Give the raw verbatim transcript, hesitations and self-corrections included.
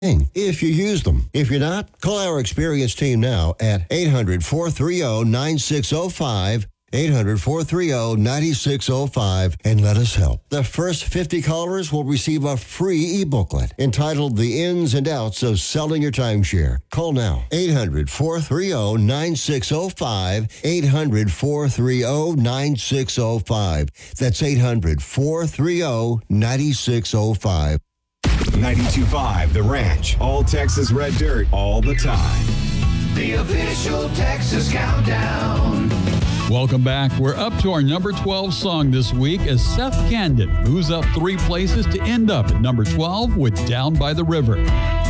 if you use them. If you're not, call our experienced team now at eight hundred, four three zero, nine six zero five, eight hundred, four three zero, nine six zero five, and let us help. The first fifty callers will receive a free e-booklet entitled The Ins and Outs of Selling Your Timeshare. Call now, eight hundred, four three zero, nine six zero five, eight hundred, four three zero, nine six zero five. That's eight hundred, four three zero, nine six zero five. ninety-two point five The Ranch. All Texas Red Dirt, all the time. The official Texas Countdown. Welcome back. We're up to our number twelve song this week as Seth Candid moves up three places to end up at number twelve with Down by the River.